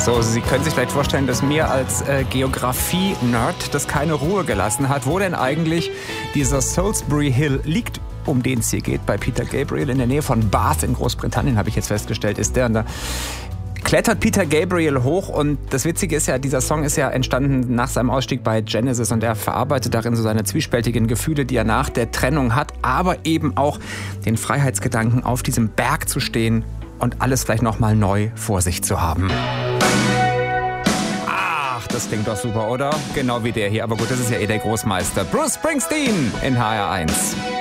So, Sie können sich vielleicht vorstellen, dass mir als Geografie-Nerd das keine Ruhe gelassen hat. Wo denn eigentlich dieser Salisbury Hill liegt, um den es hier geht, bei Peter Gabriel in der Nähe von Bath in Großbritannien, habe ich jetzt festgestellt, ist der. Und da klettert Peter Gabriel hoch und das Witzige ist ja, dieser Song ist ja entstanden nach seinem Ausstieg bei Genesis und er verarbeitet darin so seine zwiespältigen Gefühle, die er nach der Trennung hat, aber eben auch den Freiheitsgedanken, auf diesem Berg zu stehen und alles vielleicht nochmal neu vor sich zu haben. Ach, das klingt doch super, oder? Genau wie der hier, aber gut, das ist ja eh der Großmeister. Bruce Springsteen in HR1.